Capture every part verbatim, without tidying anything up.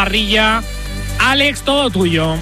Parrilla. Alex, todo tuyo.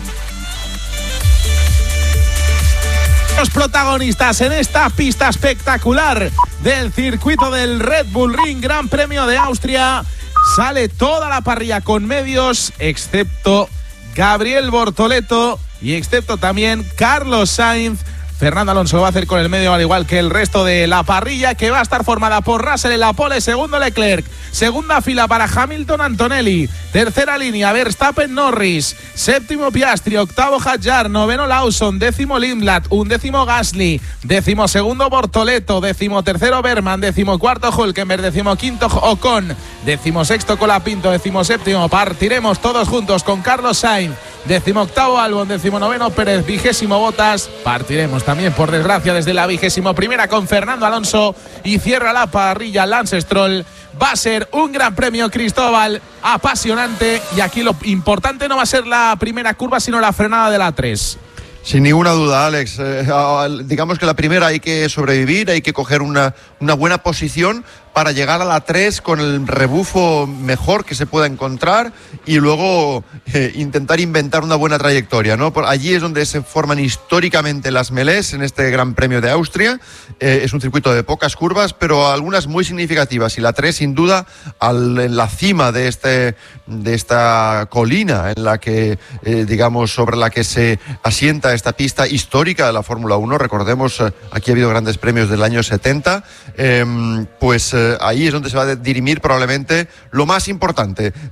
Los protagonistas en esta pista espectacular del circuito del Red Bull Ring Gran Premio de Austria. Sale toda la parrilla con medios, excepto Gabriel Bortoleto y excepto también Carlos Sainz. Fernando Alonso lo va a hacer con el medio, al igual que el resto de la parrilla, que va a estar formada por Russell en la pole, segundo Leclerc, segunda fila para Hamilton, Antonelli, tercera línea Verstappen, Norris, séptimo Piastri, octavo Hadjar, noveno Lawson, décimo Lindblad, undécimo Gasly, décimo segundo Bortoleto, décimo tercero Berman, décimo cuarto Hülkenberg, décimo quinto Ocon, décimo sexto Colapinto, décimo séptimo partiremos todos juntos con Carlos Sainz, décimo octavo Albon, décimo noveno Pérez, vigésimo Bottas, partiremos también por desgracia desde la vigésimo primera con Fernando Alonso y cierra la parrilla Lance Stroll. Va a ser un gran premio, Cristóbal, apasionante, y aquí lo importante no va a ser la primera curva sino la frenada de la tres. Sin ninguna duda, Alex. Eh, digamos que la primera hay que sobrevivir, hay que coger una, una buena posición para llegar a la tres con el rebufo mejor que se pueda encontrar y luego eh, intentar inventar una buena trayectoria, ¿no? Por allí es donde se forman históricamente las melés en este Gran Premio de Austria. Eh, es un circuito de pocas curvas, pero algunas muy significativas, y la tres sin duda al, en la cima de, este, de esta colina en la que, eh, digamos, sobre la que se asienta esta pista histórica de la Fórmula uno. Recordemos, eh, aquí ha habido grandes premios del año setenta, eh, pues eh, ahí es donde se va a dirimir probablemente lo más importante